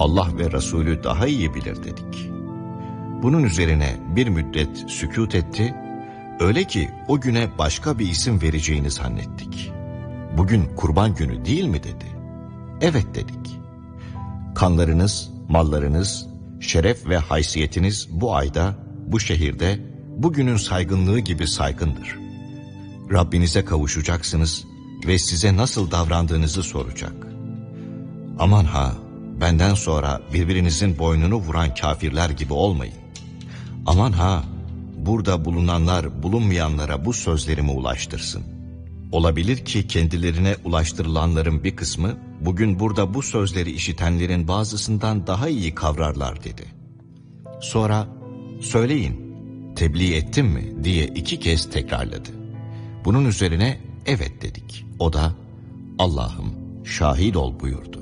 Allah ve Resulü daha iyi bilir dedik. Bunun üzerine bir müddet sükût etti, öyle ki o güne başka bir isim vereceğini zannettik. Bugün kurban günü değil mi dedi. Evet dedik. Kanlarınız, mallarınız, şeref ve haysiyetiniz bu ayda, bu şehirde, bugünün saygınlığı gibi saygındır. Rabbinize kavuşacaksınız ve size nasıl davrandığınızı soracak. Aman ha, benden sonra birbirinizin boynunu vuran kafirler gibi olmayın. Aman ha, burada bulunanlar bulunmayanlara bu sözlerimi ulaştırsın. Olabilir ki kendilerine ulaştırılanların bir kısmı, bugün burada bu sözleri işitenlerin bazısından daha iyi kavrarlar dedi. Sonra, söyleyin, tebliğ ettim mi diye 2 kez tekrarladı. Bunun üzerine evet dedik. O da, Allah'ım şahit ol buyurdu.